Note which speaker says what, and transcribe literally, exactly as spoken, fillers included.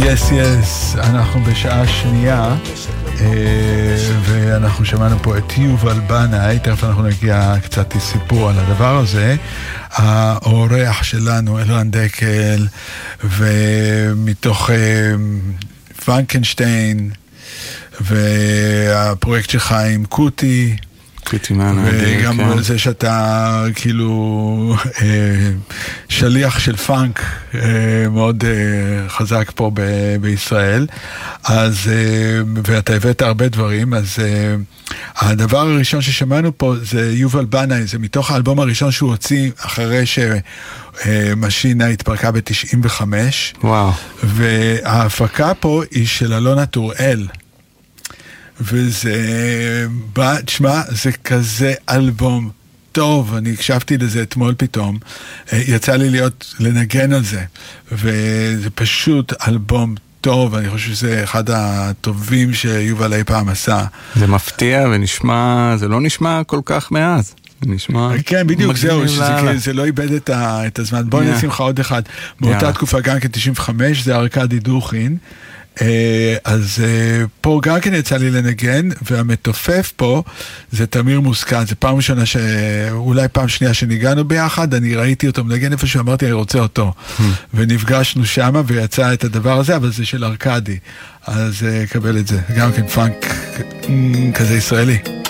Speaker 1: יס יס, אנחנו בשעה שנייה ואנחנו שמענו פה את יובל בנאי, תכף אנחנו נגיע קצת סיפור על הדבר הזה. האורח שלנו אלרן דקל, ומתוך פרנקנשטיין והפרויקט שלך עם קוטי, וגם על זה שאתה כאילו שליח של פאנק מאוד חזק פה בישראל, אז ואתה הבאת הרבה דברים. אז הדבר הראשון ששמענו פה זה יובל בנאי, זה מתוך האלבום הראשון שהוא הוציא אחרי שמשינה התפרקה ב-תשעים וחמש.
Speaker 2: וואו.
Speaker 1: וההפקה פה היא של אלונה טוראל, וזה, תשמע, זה כזה אלבום טוב, אני הקשבתי לזה אתמול פתאום, יצא לי להיות, לנגן על זה, וזה פשוט אלבום טוב, אני חושב שזה אחד הטובים שיובל אי פעם עשה.
Speaker 2: זה מפתיע ונשמע, זה לא נשמע כל כך מאז. נשמע...
Speaker 1: כן, בדיוק, זהו, שזה, זה לא איבד את, ה, את הזמן. בואי נשים לך עוד אחד, מאותה תקופה גם כ-תשעים וחמש, זה ארקדי דוכין, אז פה גם כן יצא לי לנגן, והמתופף פה זה תמיר מוסקן. זה פעם ראשונה, אולי פעם שנייה שניגענו ביחד, אני ראיתי אותו מנגן איפה שאמרתי אני רוצה אותו, ונפגשנו שמה ויצא את הדבר הזה, אבל זה של ארקדי, אז קבל את זה, גם כן פאנק כזה ישראלי.